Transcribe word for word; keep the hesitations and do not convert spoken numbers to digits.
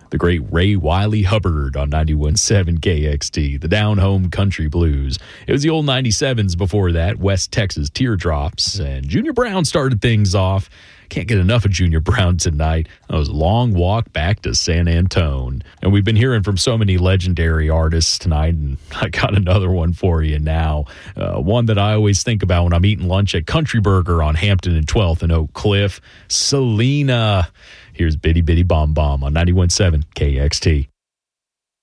The great Ray Wiley Hubbard on ninety-one point seven K X T, the Down Home Country Blues. It was the old ninety-sevens before that, West Texas Teardrops, and Junior Brown started things off. Can't get enough of Junior Brown tonight. That was a long walk back to San Antone. And we've been hearing from so many legendary artists tonight, and I got another one for you now. Uh, one that I always think about when I'm eating lunch at Country Burger on Hampton and twelfth and Oak Cliff. Selena. Here's Bitty Bitty Bomb Bomb on ninety-one point seven K X T.